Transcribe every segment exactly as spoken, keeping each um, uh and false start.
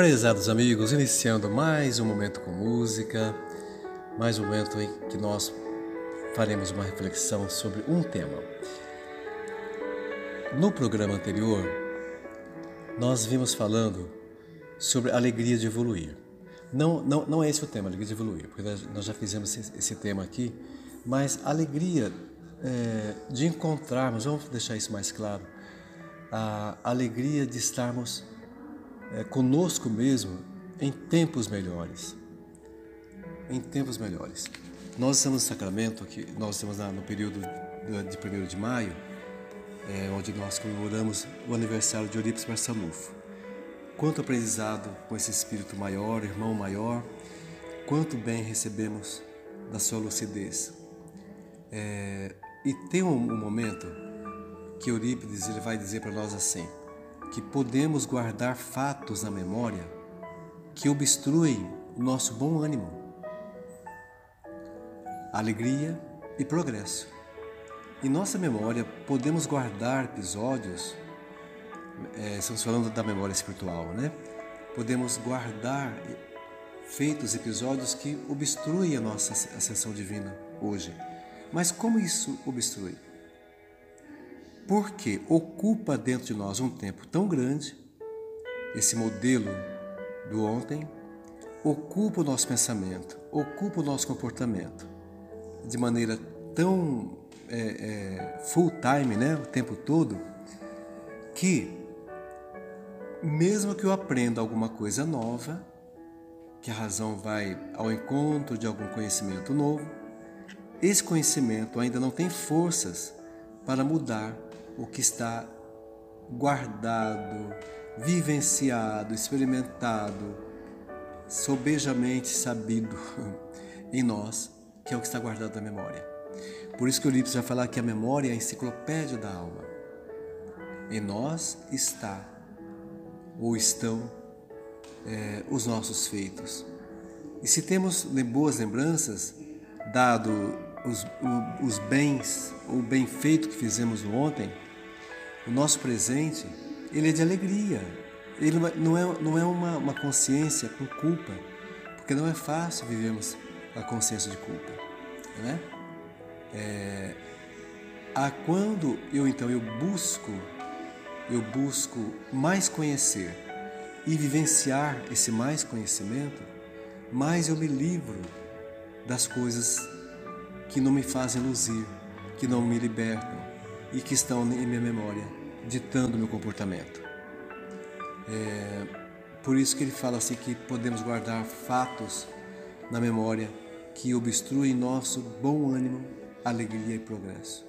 Prezados amigos, iniciando mais um momento com música, mais um momento em que nós faremos uma reflexão sobre um tema. No programa anterior, nós vimos falando sobre a alegria de evoluir. Não, não, não é esse o tema, alegria de evoluir, porque nós já fizemos esse, esse tema aqui, mas a alegria é, de encontrarmos, vamos deixar isso mais claro, a alegria de estarmos é, conosco mesmo em tempos melhores. Em tempos melhores. Nós estamos no Sacramento, aqui, nós estamos no período de primeiro de maio, é, onde nós comemoramos o aniversário de Eurípides Barçanufo. Quanto aprendizado com esse espírito maior, irmão maior, quanto bem recebemos da sua lucidez. É, e tem um, um momento que Eurípides ele vai dizer para nós assim, que podemos guardar fatos na memória que obstruem o nosso bom ânimo, alegria e progresso. Em nossa memória podemos guardar episódios, é, estamos falando da memória espiritual, né? Podemos guardar feitos, episódios que obstruem a nossa ascensão divina hoje. Mas como isso obstrui? Porque ocupa dentro de nós um tempo tão grande, esse modelo do ontem, ocupa o nosso pensamento, ocupa o nosso comportamento, de maneira tão é, é, full time, né, o tempo todo, que mesmo que eu aprenda alguma coisa nova, que a razão vai ao encontro de algum conhecimento novo, esse conhecimento ainda não tem forças para mudar o que está guardado, vivenciado, experimentado, sobejamente sabido em nós, que é o que está guardado na memória. Por isso que o Eurípides vai falar que a memória é a enciclopédia da alma. Em nós está, ou estão, é, os nossos feitos. E se temos boas lembranças, dado os, o, os bens, o bem feito que fizemos no ontem, o nosso presente, ele é de alegria. Ele não é, não é uma, uma consciência com culpa, porque não é fácil vivermos a consciência de culpa, né? É, a quando eu então eu busco, eu busco mais conhecer e vivenciar esse mais conhecimento, mais eu me livro das coisas que não me fazem luzir, que não me libertam e que estão em minha memória, ditando meu comportamento. É, por isso que ele fala assim que podemos guardar fatos na memória que obstruem nosso bom ânimo, alegria e progresso.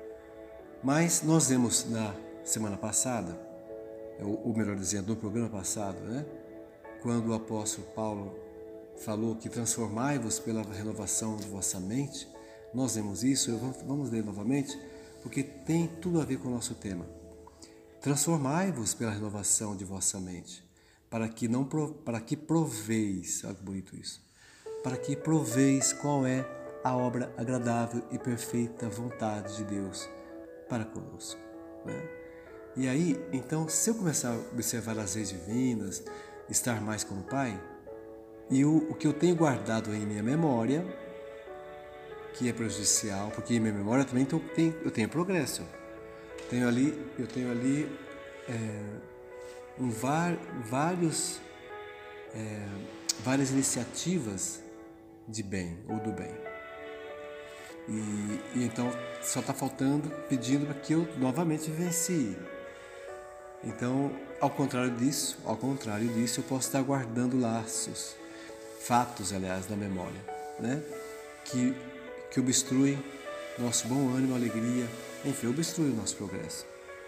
Mas nós vemos na semana passada, ou melhor dizendo, no programa passado, né, quando o apóstolo Paulo falou que transformai-vos pela renovação de vossa mente, nós vemos isso, vamos ler novamente, porque tem tudo a ver com o nosso tema. Transformai-vos pela renovação de vossa mente, para que, não, para que proveis, olha que bonito isso, para que proveis qual é a obra agradável e perfeita vontade de Deus para conosco, né? E aí, então, se eu começar a observar as leis divinas, estar mais com o Pai, e o, o que eu tenho guardado em minha memória, que é prejudicial, porque em minha memória também eu tenho, eu tenho progresso. Tenho ali, eu tenho ali é, um, var, vários, é, várias iniciativas de bem ou do bem. E, e então só está faltando, pedindo para que eu novamente vivencie. Então, ao contrário disso, ao contrário disso, eu posso estar guardando laços, fatos, aliás, na memória, né? Que, que obstruem nosso bom ânimo, alegria, enfim, obstrui o nosso progresso.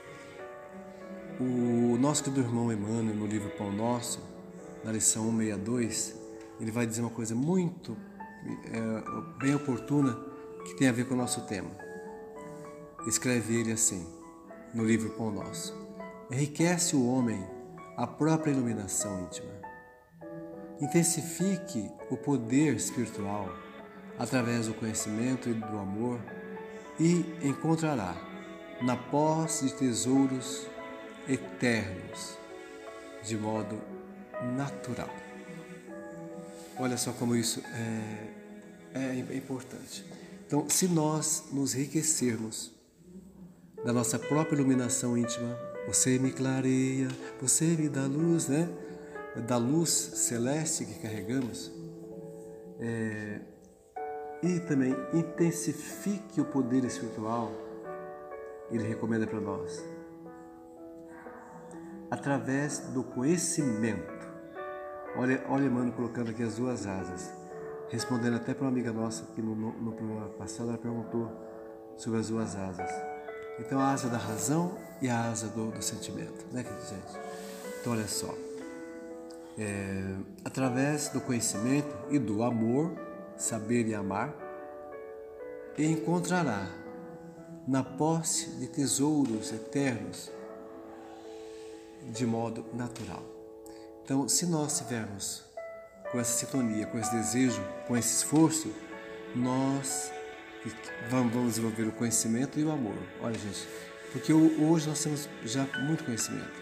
O nosso querido irmão Emmanuel, no livro Pão Nosso, na lição cento e sessenta e dois, ele vai dizer uma coisa muito é, bem oportuna que tem a ver com o nosso tema. Escreve ele assim, no livro Pão Nosso: enriquece o homem a própria iluminação íntima. Intensifique o poder espiritual através do conhecimento e do amor e encontrará na posse de tesouros eternos, de modo natural. Olha só como isso é, é importante. Então, se nós nos enriquecermos da nossa própria iluminação íntima, você me clareia, você me dá luz, né? Da luz celeste que carregamos, é, e também intensifique o poder espiritual, ele recomenda para nós, através do conhecimento. Olha, olha, mano, colocando aqui as duas asas, respondendo até para uma amiga nossa que no, no, no programa passado ela perguntou sobre as duas asas. Então, a asa da razão e a asa do, do sentimento, né, gente? Então, olha só, é, através do conhecimento e do amor, saber e amar, encontrará na posse de tesouros eternos de modo natural. Então, se nós tivermos com essa sintonia, com esse desejo, com esse esforço, nós vamos desenvolver o conhecimento e o amor. Olha, gente, porque hoje nós temos já muito conhecimento,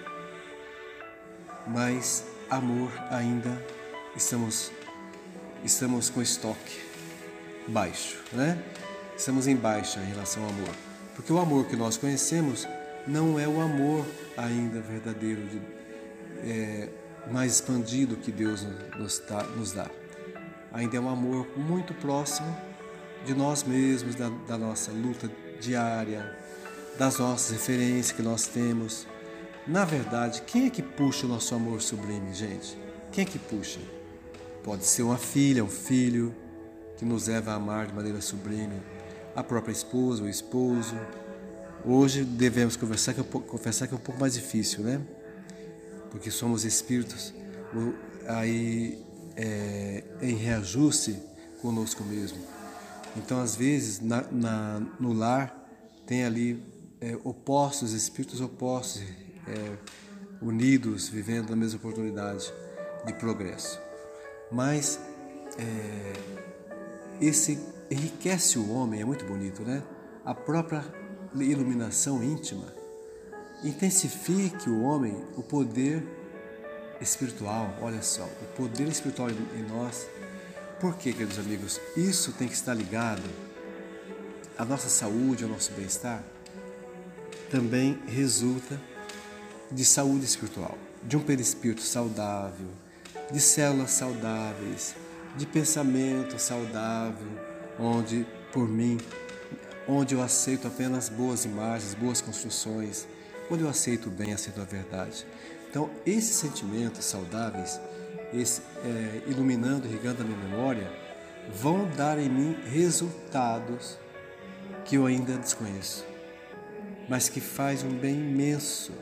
mas amor ainda estamos, estamos com estoque baixo, né? Estamos em baixa em relação ao amor, porque o amor que nós conhecemos não é o amor ainda verdadeiro, de, é, mais expandido que Deus nos dá, nos dá. Ainda é um amor muito próximo de nós mesmos, da, da nossa luta diária, das nossas referências que nós temos. Na verdade, quem é que puxa o nosso amor sublime, gente? Quem é que puxa? Pode ser uma filha, um filho, que nos leva a amar de maneira sublime, a própria esposa, o esposo. Hoje devemos conversar, que é um pouco, confessar que é um pouco mais difícil, né? Porque somos espíritos aí é, em reajuste conosco mesmo. Então, às vezes, na, na, no lar, tem ali é, opostos, espíritos opostos, é, unidos, vivendo a mesma oportunidade de progresso. Mas é, esse enriquece o homem, é muito bonito, né? A própria iluminação íntima intensifique o homem, o poder espiritual. Olha só, o poder espiritual em nós. Por quê, queridos amigos? Isso tem que estar ligado à nossa saúde, ao nosso bem-estar. Também resulta de saúde espiritual, de um perispírito saudável, de células saudáveis, de pensamento saudável, onde, por mim, onde eu aceito apenas boas imagens, boas construções, onde eu aceito o bem, aceito a verdade. Então, esses sentimentos saudáveis, esse, é, iluminando, irrigando a minha memória, vão dar em mim resultados que eu ainda desconheço, mas que faz um bem imenso.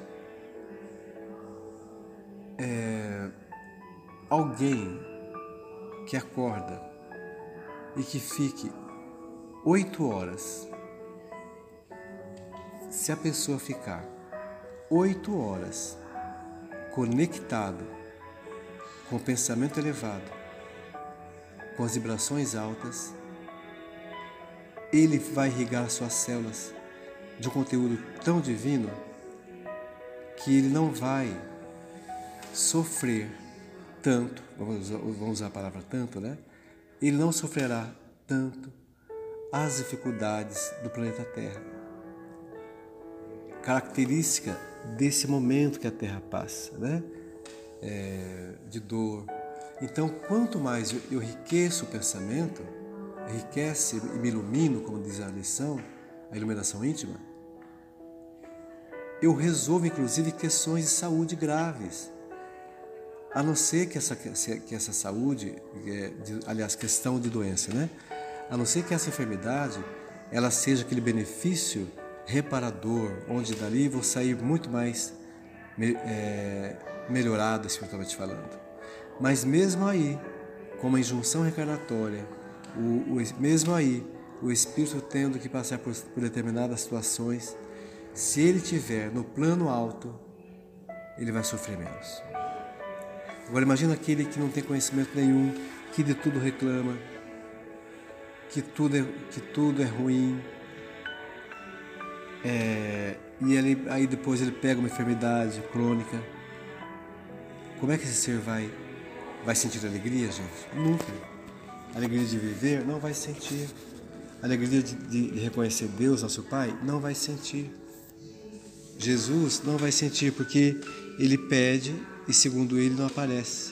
É, alguém que acorda e que fique oito horas, se a pessoa ficar oito horas conectado com o pensamento elevado, com as vibrações altas, ele vai irrigar suas células de um conteúdo tão divino que ele não vai sofrer tanto, vamos usar, vamos usar a palavra tanto, né? Ele não sofrerá tanto as dificuldades do planeta Terra. Característica desse momento que a Terra passa, né? É, de dor. Então, quanto mais eu, eu enriqueço o pensamento, enriquece e me ilumino, como diz a lição, a iluminação íntima, eu resolvo inclusive questões de saúde graves. A não ser que essa, que essa saúde, aliás, questão de doença, né? A não ser que essa enfermidade, ela seja aquele benefício reparador, onde dali vou sair muito mais é, melhorado espiritualmente falando. Mas mesmo aí, com uma injunção reencarnatória, o, o, mesmo aí, o espírito tendo que passar por, por determinadas situações, se ele estiver no plano alto, ele vai sofrer menos. Agora imagina aquele que não tem conhecimento nenhum, que de tudo reclama, que tudo é, que tudo é ruim, é, e ele, aí depois ele pega uma enfermidade crônica, Como é que esse ser vai, vai sentir alegria, gente? Nunca. Alegria de viver? Não vai sentir. Alegria de, de, de reconhecer Deus, nosso Pai? Não vai sentir. Jesus não vai sentir porque ele pede e, segundo ele, não aparece.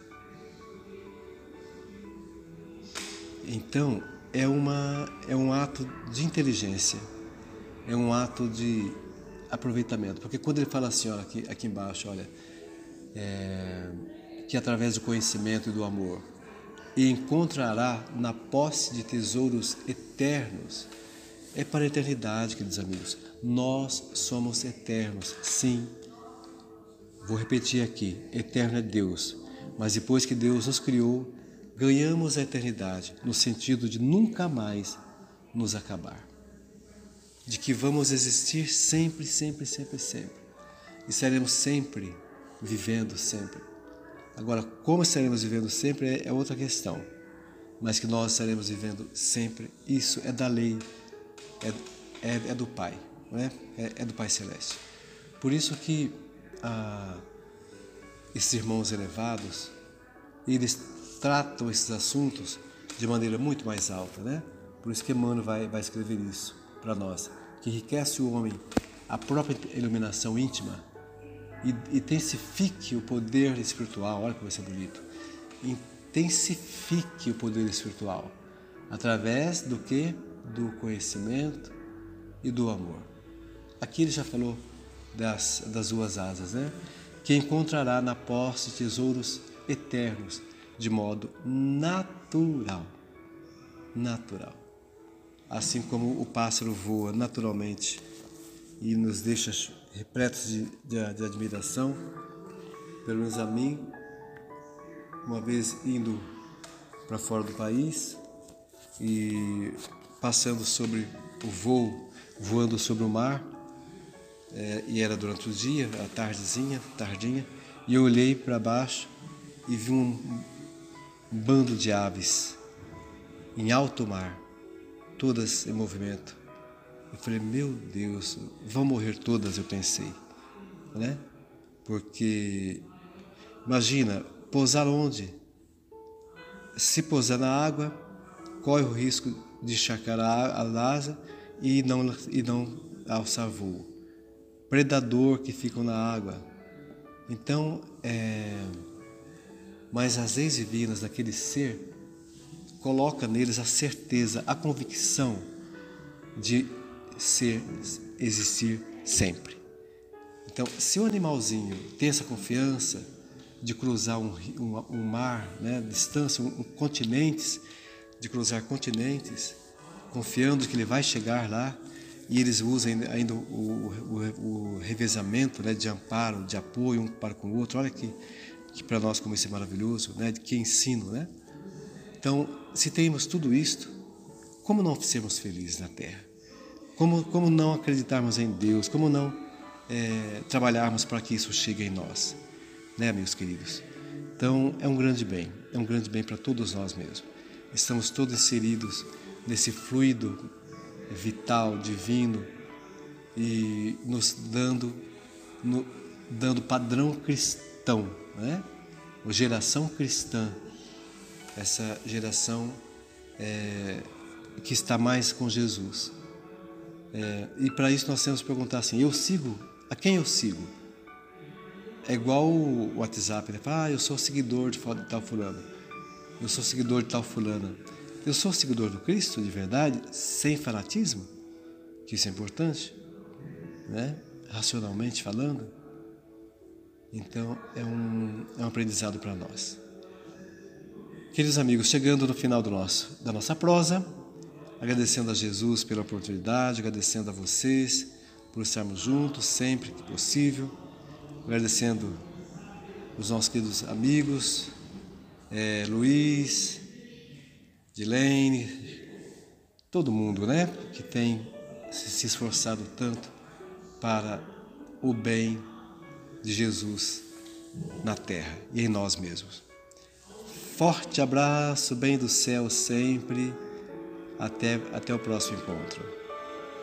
Então, é, uma, é um ato de inteligência, é um ato de aproveitamento. Porque quando ele fala assim, olha, aqui, aqui embaixo, olha, é, que através do conhecimento e do amor, e encontrará na posse de tesouros eternos, é para a eternidade, queridos amigos. Nós somos eternos, sim. Vou repetir aqui, eterno é Deus, mas depois que Deus nos criou, ganhamos a eternidade, no sentido de nunca mais nos acabar. De que vamos existir sempre, sempre, sempre, sempre. E seremos sempre vivendo sempre. Agora, como estaremos vivendo sempre é outra questão. Mas que nós estaremos vivendo sempre, isso é da lei, é, é, é do Pai, não é? É, é do Pai Celeste. Por isso que ah, esses irmãos elevados, eles tratam esses assuntos de maneira muito mais alta, né? Por isso que Emmanuel vai, vai escrever isso para nós, que enriquece o homem a própria iluminação íntima e intensifique o poder espiritual. Olha como vai ser bonito. Intensifique o poder espiritual através do que? Do conhecimento e do amor. Aqui ele já falou das, das duas asas, né? Que encontrará na posse tesouros eternos de modo natural. Natural. Assim como o pássaro voa naturalmente e nos deixa repletos de, de, de admiração, pelo menos a mim, uma vez indo para fora do país e passando sobre o voo, voando sobre o mar, é, e era durante o dia, a tardezinha, tardinha, e eu olhei para baixo e vi um, um bando de aves em alto mar, todas em movimento. Eu falei, meu Deus, vão morrer todas, eu pensei, né? Porque, imagina, pousar onde? Se pousar na água, corre o risco de encharcar a, a asa e não, e não alçar voo. Predador que ficam na água. Então, é... mas as leis divinas daquele ser coloca neles a certeza, a convicção de ser, existir sempre. Então, se o animalzinho tem essa confiança de cruzar um, um, um mar, né, distância, um, um, continentes, de cruzar continentes, confiando que ele vai chegar lá, e eles usam ainda o, o, o revezamento, né, de amparo, de apoio um para com o outro. Olha que, que para nós como isso é maravilhoso, né, de que ensino, né? Então, se temos tudo isto, como não sermos felizes na Terra? Como, como não acreditarmos em Deus? Como não é, trabalharmos para que isso chegue em nós? Né, meus queridos? Então, é um grande bem, é um grande bem para todos nós mesmos. Estamos todos inseridos nesse fluido vital, divino, e nos dando, no, dando padrão cristão, né? Ou geração cristã, essa geração é, que está mais com Jesus. É, e para isso nós temos que perguntar assim, eu sigo, a quem eu sigo? É igual o WhatsApp, né? Ah, eu sou seguidor de tal fulano, eu sou seguidor de tal fulana. Eu sou seguidor do Cristo de verdade, sem fanatismo, que isso é importante, né? Racionalmente falando. Então é um, é um aprendizado para nós. Queridos amigos, chegando no final do nosso, da nossa prosa, agradecendo a Jesus pela oportunidade, agradecendo a vocês por estarmos juntos sempre que possível, agradecendo os nossos queridos amigos, é, Luiz, Dilene, todo mundo, né, que tem se esforçado tanto para o bem de Jesus na terra e em nós mesmos. Forte abraço, bem do céu sempre. Até, até o próximo encontro.